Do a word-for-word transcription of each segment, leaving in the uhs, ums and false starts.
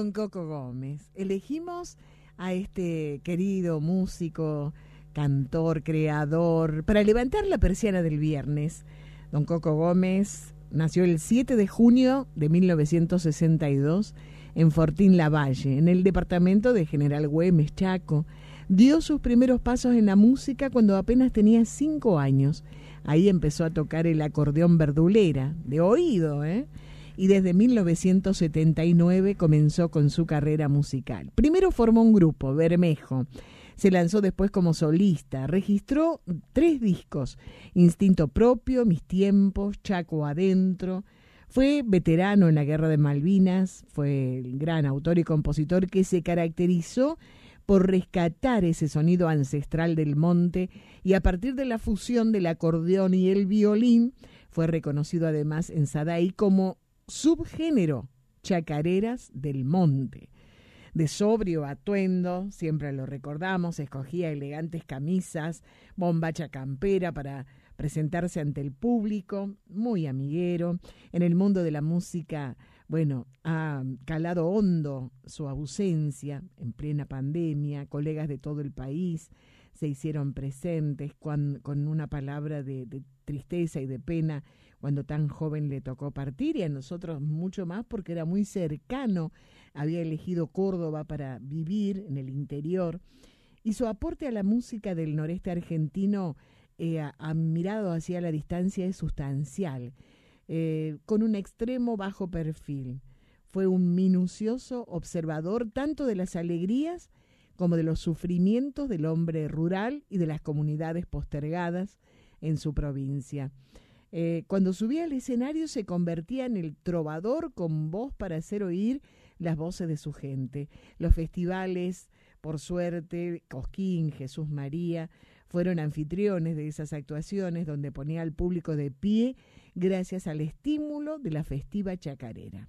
Don Coco Gómez. Elegimos a este querido músico, cantor, creador, para levantar la persiana del viernes. Don Coco Gómez nació el siete de junio de mil novecientos sesenta y dos en Fortín Lavalle, en el departamento de General Güemes, Chaco. Dio sus primeros pasos en la música cuando apenas tenía cinco años. Ahí empezó a tocar el acordeón verdulera, de oído, ¿eh? Y desde mil novecientos setenta y nueve comenzó con su carrera musical. Primero formó un grupo, Bermejo. Se lanzó después como solista. Registró tres discos: Instinto Propio, Mis Tiempos, Chaco Adentro. Fue veterano en la Guerra de Malvinas. Fue el gran autor y compositor que se caracterizó por rescatar ese sonido ancestral del monte, y a partir de la fusión del acordeón y el violín fue reconocido además en Sadaic como subgénero chacareras del monte. De sobrio atuendo, siempre lo recordamos, escogía elegantes camisas, bombacha campera para presentarse ante el público, muy amiguero. En el mundo de la música, bueno, ha calado hondo su ausencia en plena pandemia. Colegas de todo el país se hicieron presentes con, con una palabra de, de tristeza y de pena cuando tan joven le tocó partir, y a nosotros mucho más porque era muy cercano. Había elegido Córdoba para vivir en el interior, y su aporte a la música del noreste argentino, eh, admirado hacia la distancia, es sustancial, eh, con un extremo bajo perfil. Fue un minucioso observador tanto de las alegrías como de los sufrimientos del hombre rural y de las comunidades postergadas en su provincia. Eh, cuando subía al escenario se convertía en el trovador con voz para hacer oír las voces de su gente. Los festivales, por suerte, Cosquín, Jesús María, fueron anfitriones de esas actuaciones donde ponía al público de pie gracias al estímulo de la festiva chacarera.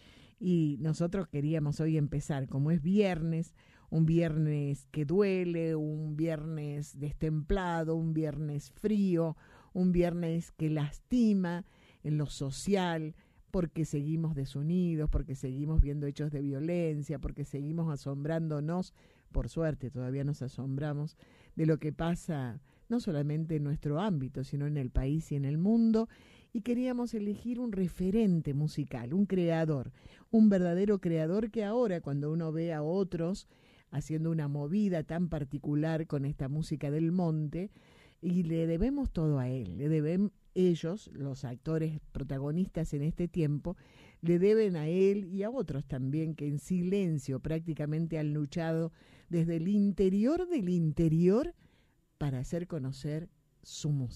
Y nosotros queríamos hoy empezar, como es viernes, un viernes que duele, un viernes destemplado, un viernes frío, un viernes que lastima en lo social, porque seguimos desunidos, porque seguimos viendo hechos de violencia, porque seguimos asombrándonos, por suerte todavía nos asombramos, de lo que pasa no solamente en nuestro ámbito, sino en el país y en el mundo. Y queríamos elegir un referente musical, un creador, un verdadero creador que ahora, cuando uno ve a otros haciendo una movida tan particular con esta música del monte, y le debemos todo a él, le deben ellos, los actores protagonistas en este tiempo, le deben a él y a otros también que en silencio prácticamente han luchado desde el interior del interior para hacer conocer su música.